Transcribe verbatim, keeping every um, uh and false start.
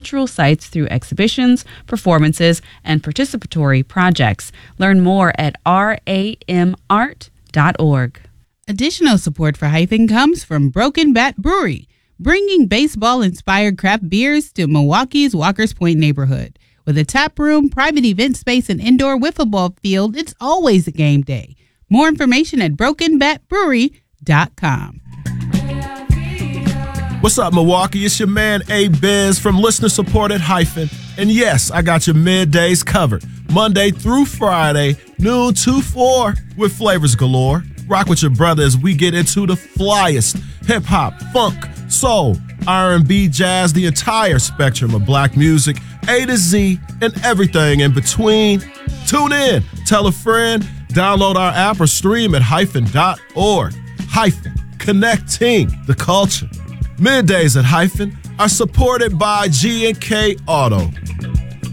cultural sites through exhibitions, performances, and participatory projects. Learn more at r a m art dot org. Additional support for Hyphen comes from Broken Bat Brewery, bringing baseball-inspired craft beers to Milwaukee's Walker's Point neighborhood. With a tap room, private event space, and indoor wiffle ball field, it's always a game day. More information at broken bat brewery dot com. What's up, Milwaukee? It's your man, A-Biz from listener-supported Hyphen. And yes, I got your middays covered. Monday through Friday, noon to four, with flavors galore. Rock with your brother as we get into the flyest hip-hop, funk, soul, R and B, jazz, the entire spectrum of black music, A to Z, and everything in between. Tune in, tell a friend, download our app or stream at hyphen dot org. Hyphen, connecting the culture. Middays at Hyphen are supported by G and K Auto.